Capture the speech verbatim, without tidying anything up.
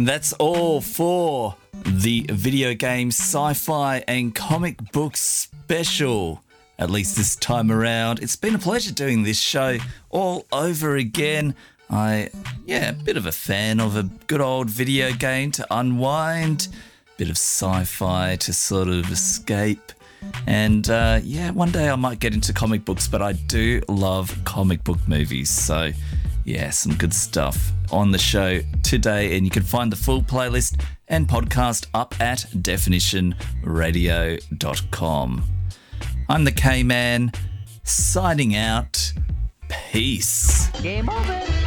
That's all for the video game, sci-fi and comic book special, at least this time around. It's been a pleasure doing this show all over again. I, yeah, a bit of a fan of a good old video game to unwind, bit of sci-fi to sort of escape. And uh, yeah, one day I might get into comic books, but I do love comic book movies. So yeah, some good stuff on the show today. And you can find the full playlist and podcast up at definition radio dot com. I'm the K-Man, signing out. Peace. Game over.